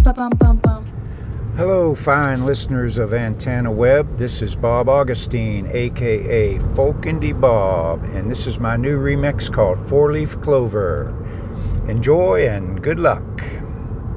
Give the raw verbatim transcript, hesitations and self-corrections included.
Hello, fine listeners of Antenna Web. This is Bob Augustine, aka Folk Indie Bob, and this is my new remix called Four Leaf Clover. Enjoy and good luck.